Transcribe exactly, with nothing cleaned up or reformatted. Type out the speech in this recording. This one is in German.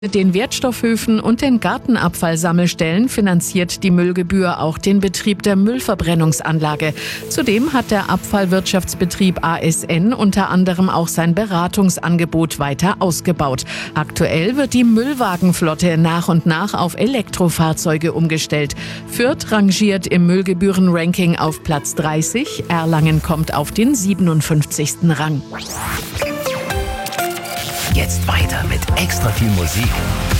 Mit den Wertstoffhöfen und den Gartenabfallsammelstellen finanziert die Müllgebühr auch den Betrieb der Müllverbrennungsanlage. Zudem hat der Abfallwirtschaftsbetrieb A S N unter anderem auch sein Beratungsangebot weiter ausgebaut. Aktuell wird die Müllwagenflotte nach und nach auf Elektrofahrzeuge umgestellt. Fürth rangiert im Müllgebührenranking auf Platz dreißig, Erlangen kommt auf den siebenundfünfzigsten Rang. Jetzt weiter mit extra viel Musik